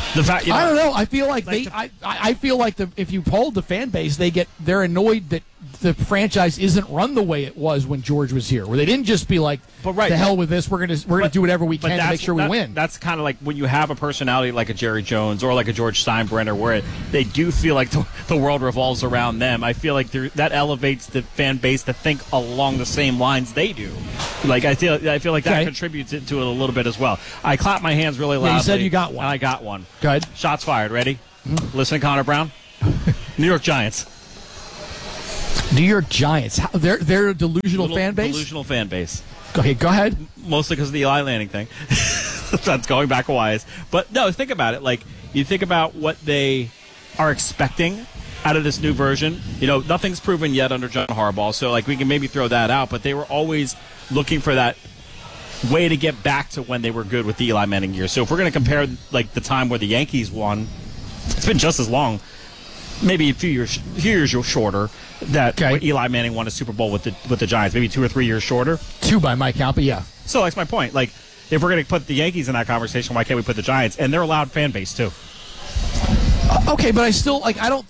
The fact, I don't know. I feel like I feel like if you polled the fan base, they're annoyed that the franchise isn't run the way it was when George was here, where they didn't just be like, "To hell with this, we're gonna do whatever we can to make sure we win." That's kind of like when you have a personality like a Jerry Jones or like a George Steinbrenner, where they do feel like the world revolves around them. I feel like that elevates the fan base to think along the same lines they do. Like I feel like that contributes to it a little bit as well. I clap my hands really loudly. Yeah, you said you got one. And I got one. Go ahead. Shots fired. Ready? Listen to Connor Brown. New York Giants. New York Giants. They're a delusional fan base? Delusional fan base. Okay, go ahead. Mostly because of the Eli Manning thing. That's going back a ways. But no, think about it. Like, you think about what they are expecting out of this new version. You know, nothing's proven yet under John Harbaugh, so like we can maybe throw that out. But they were always looking for that way to get back to when they were good with the Eli Manning years. So if we're going to compare like the time where the Yankees won, it's been just as long, maybe a few years shorter, that when Eli Manning won a Super Bowl with the Giants, maybe 2 or 3 years shorter. 2 by my count, but yeah. So that's my point. Like, if we're going to put the Yankees in that conversation, why can't we put the Giants? And they're a loud fan base too. Okay, but I still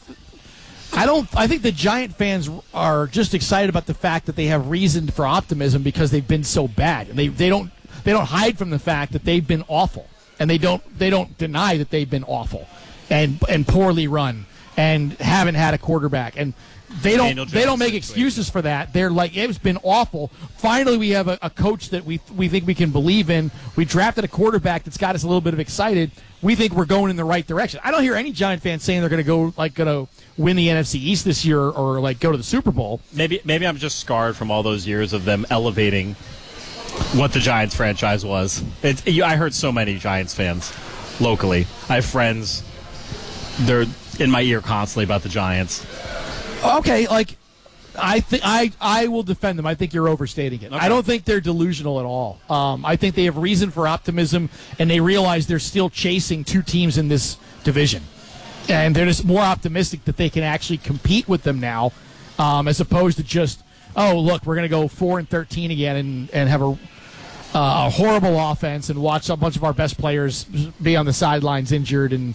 I think the Giant fans are just excited about the fact that they have reason for optimism because they've been so bad. And they don't hide from the fact that they've been awful. And they don't deny that they've been awful and poorly run and haven't had a quarterback. And they don't make excuses for that. They're like, it's been awful. Finally, we have a coach that we think we can believe in. We drafted a quarterback that's got us a little bit of excited. We think we're going in the right direction. I don't hear any Giant fans saying they're going to win the NFC East this year or like go to the Super Bowl. Maybe I'm just scarred from all those years of them elevating what the Giants franchise was. I heard so many Giants fans locally. I have friends. They're in my ear constantly about the Giants. Okay, like I will defend them. I think you're overstating it. Okay. I don't think they're delusional at all. I think they have reason for optimism, and they realize they're still chasing 2 teams in this division, and they're just more optimistic that they can actually compete with them now, as opposed to just, oh look, we're going to go 4-13 again and have a horrible offense and watch a bunch of our best players be on the sidelines injured and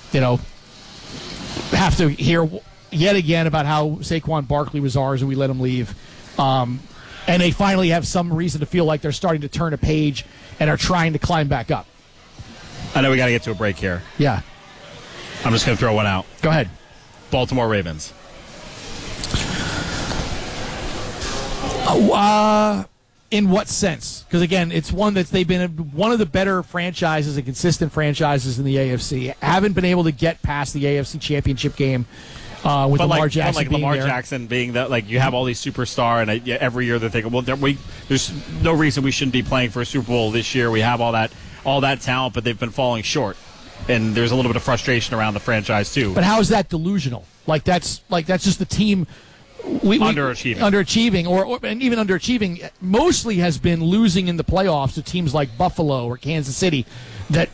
have to hear yet again about how Saquon Barkley was ours and we let him leave. And they finally have some reason to feel like they're starting to turn a page and are trying to climb back up. I know we got to get to a break here. Yeah. I'm just going to throw one out. Go ahead. Baltimore Ravens. In what sense? Because, again, it's they've been one of the better franchises and consistent franchises in the AFC. Haven't been able to get past the AFC Championship game. With Lamar Jackson being Lamar there. Jackson being that, like, you have all these superstar, and every year they're thinking, well, there's no reason we shouldn't be playing for a Super Bowl this year. We have all that talent, but they've been falling short, and there's a little bit of frustration around the franchise too. But how is that delusional? That's just the team underachieving, and even underachieving mostly has been losing in the playoffs to teams like Buffalo or Kansas City. That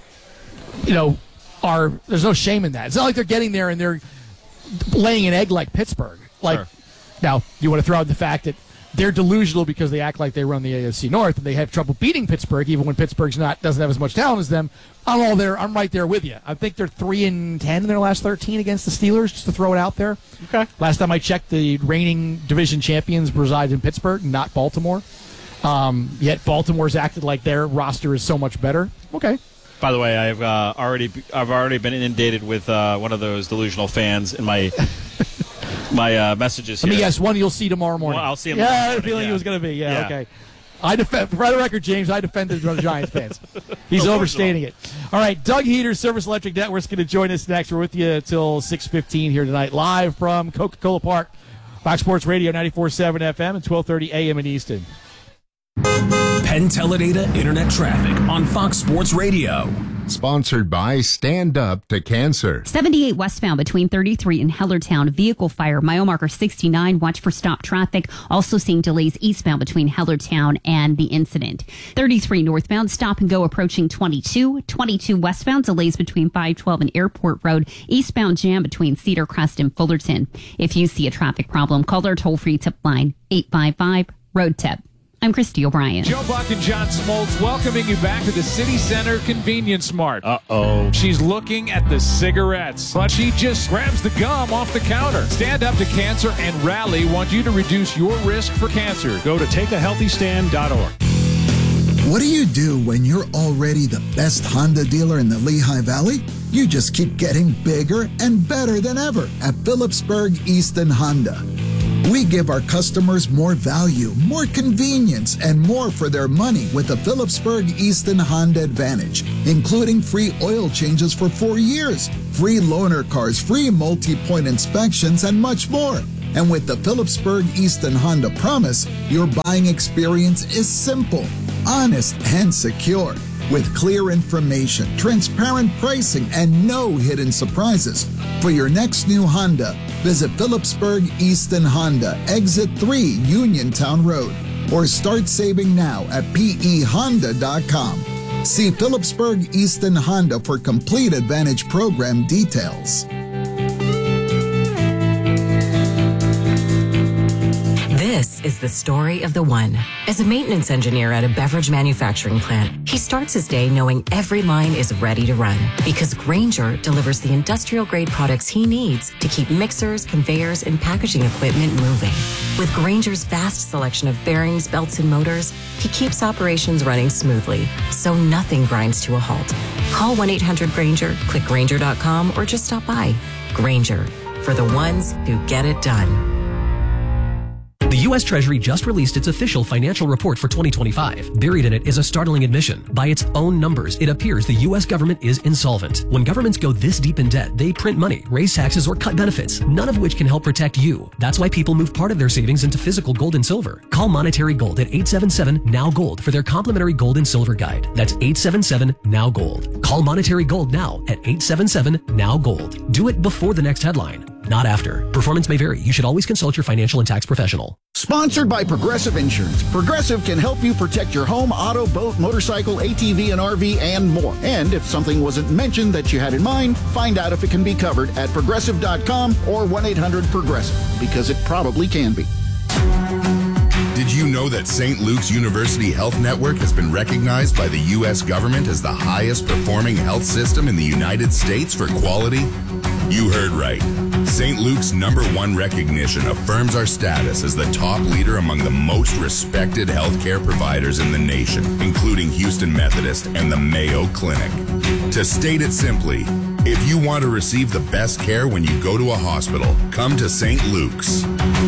there's no shame in that. It's not like they're getting there and they're laying an egg like Pittsburgh. Sure. Now, you want to throw out the fact that they're delusional because they act like they run the AFC North and they have trouble beating Pittsburgh, even when Pittsburgh doesn't have as much talent as them. I'm right there with you. I think they're 3-10 in their last 13 against the Steelers, just to throw it out there. Okay. Last time I checked, the reigning division champions reside in Pittsburgh, not Baltimore. Yet Baltimore's acted like their roster is so much better. Okay. By the way, I've already been inundated with one of those delusional fans in my messages here. Let me guess, one you'll see tomorrow morning. Well, I'll see him. Yeah, I had a feeling he was going to be. Yeah, okay. For the record, James, I defended the Giants fans. He's overstating it. All right, Doug Heater, Service Electric Network, is going to join us next. We're with you until 6:15 here tonight, live from Coca-Cola Park, Fox Sports Radio 94.7 FM and 12:30 a.m. in Easton. Penn Teledata Internet Traffic on Fox Sports Radio. Sponsored by Stand Up to Cancer. 78 westbound between 33 and Hellertown. Vehicle fire, mile marker 69. Watch for stop traffic. Also seeing delays eastbound between Hellertown and the incident. 33 northbound, stop and go approaching 22. 22 westbound, delays between 512 and Airport Road. Eastbound jam between Cedar Crest and Fullerton. If you see a traffic problem, call our toll-free tip line 855-ROAD-TIP. I'm Christy O'Brien. Joe Buck and John Smoltz welcoming you back to the City Center Convenience Mart. Uh-oh. She's looking at the cigarettes, but she just grabs the gum off the counter. Stand Up to Cancer and Rally want you to reduce your risk for cancer. Go to takeahealthystand.org. What do you do when you're already the best Honda dealer in the Lehigh Valley? You just keep getting bigger and better than ever at Phillipsburg Easton Honda. We give our customers more value, more convenience, and more for their money with the Phillipsburg Easton Honda Advantage, including free oil changes for 4 years, free loaner cars, free multi-point inspections, and much more. And with the Phillipsburg Easton Honda Promise, your buying experience is simple, honest, and secure. With clear information, transparent pricing, and no hidden surprises. For your next new Honda, visit Phillipsburg Easton Honda, Exit 3, Uniontown Road, or start saving now at pehonda.com. See Phillipsburg Easton Honda for complete Advantage program details. This is the story of the one. As a maintenance engineer at a beverage manufacturing plant, he starts his day knowing every line is ready to run because Grainger delivers the industrial-grade products he needs to keep mixers, conveyors, and packaging equipment moving. With Grainger's vast selection of bearings, belts, and motors, he keeps operations running smoothly, so nothing grinds to a halt. Call 1-800-GRAINGER, click Grainger.com, or just stop by. Grainger, for the ones who get it done. The U.S. Treasury just released its official financial report for 2025. Buried in it is a startling admission. By its own numbers, it appears the U.S. government is insolvent. When governments go this deep in debt, they print money, raise taxes, or cut benefits, none of which can help protect you. That's why people move part of their savings into physical gold and silver. Call Monetary Gold at 877-NOW-GOLD for their complimentary gold and silver guide. That's 877-NOW-GOLD. Call Monetary Gold now at 877-NOW-GOLD. Do it before the next headline, not after. Performance may vary. You should always consult your financial and tax professional. Sponsored by Progressive Insurance. Progressive can help you protect your home, auto, boat, motorcycle, ATV, and RV, and more. And if something wasn't mentioned that you had in mind, find out if it can be covered at Progressive.com or 1-800-PROGRESSIVE, because it probably can be. Did you know that St. Luke's University Health Network has been recognized by the U.S. government as the highest performing health system in the United States for quality? You heard right. St. Luke's #1 recognition affirms our status as the top leader among the most respected healthcare providers in the nation, including Houston Methodist and the Mayo Clinic. To state it simply, if you want to receive the best care when you go to a hospital, come to St. Luke's.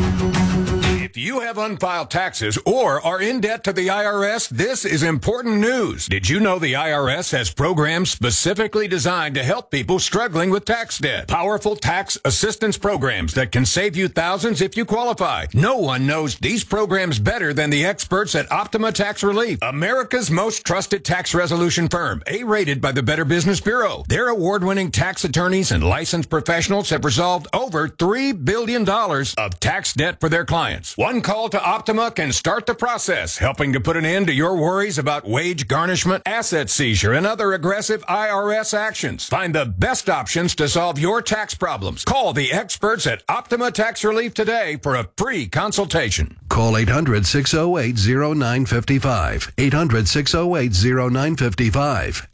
If you have unfiled taxes or are in debt to the IRS, this is important news. Did you know the IRS has programs specifically designed to help people struggling with tax debt? Powerful tax assistance programs that can save you thousands if you qualify. No one knows these programs better than the experts at Optima Tax Relief, America's most trusted tax resolution firm, A-rated by the Better Business Bureau. Their award-winning tax attorneys and licensed professionals have resolved over $3 billion of tax debt for their clients. One call to Optima can start the process, helping to put an end to your worries about wage garnishment, asset seizure, and other aggressive IRS actions. Find the best options to solve your tax problems. Call the experts at Optima Tax Relief today for a free consultation. Call 800-608-0955. 800-608-0955.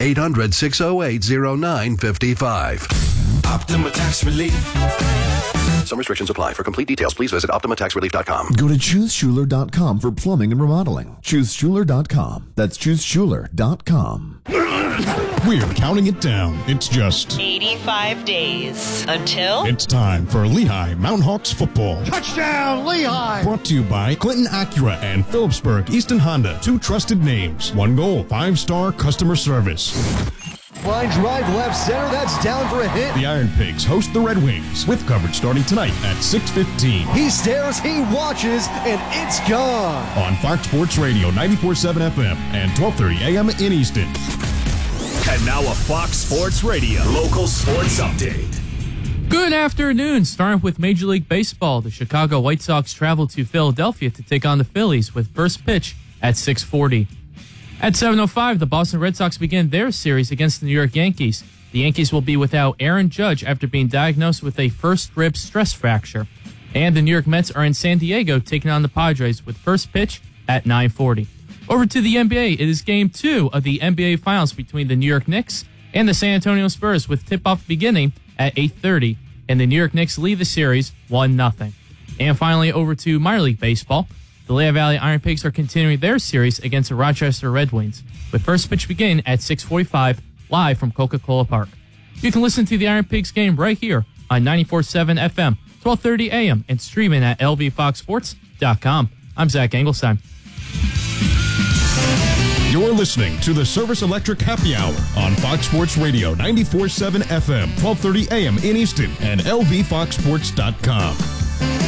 800-608-0955. Optima Tax Relief. Some restrictions apply. For complete details, please visit OptimaTaxRelief.com. Go to ChooseSchuler.com for plumbing and remodeling. ChooseSchuler.com. That's ChooseSchuler.com. We're counting it down. It's just 85 days until it's time for Lehigh Mountain Hawks football. Touchdown, Lehigh! Brought to you by Clinton Acura and Phillipsburg Easton Honda. 2 trusted names. 1 goal. 5-star customer service. Line drive left center. That's down for a hit. The Iron Pigs host the Red Wings with coverage starting tonight at 6:15. He stares, he watches, and it's gone. On Fox Sports Radio 94.7 FM and 12:30 a.m. in Easton. And now a Fox Sports Radio local sports update. Good afternoon. Starting with Major League Baseball, the Chicago White Sox travel to Philadelphia to take on the Phillies with first pitch at 6:40. At 7:05, the Boston Red Sox begin their series against the New York Yankees. The Yankees will be without Aaron Judge after being diagnosed with a first rib stress fracture. And the New York Mets are in San Diego taking on the Padres with first pitch at 9:40. Over to the NBA. It is Game 2 of the NBA Finals between the New York Knicks and the San Antonio Spurs, with tip-off beginning at 8:30, and the New York Knicks lead the series 1-0. And finally, over to minor league baseball. The Lehigh Valley Iron Pigs are continuing their series against the Rochester Red Wings, with first pitch begin at 6:45 live from Coca-Cola Park. You can listen to the Iron Pigs game right here on 94.7 FM, 12:30 a.m., and streaming at lvfoxsports.com. I'm Zach Engelstein. You're listening to the Service Electric Happy Hour on Fox Sports Radio 94.7 FM, 12:30 a.m. in Easton and lvfoxsports.com.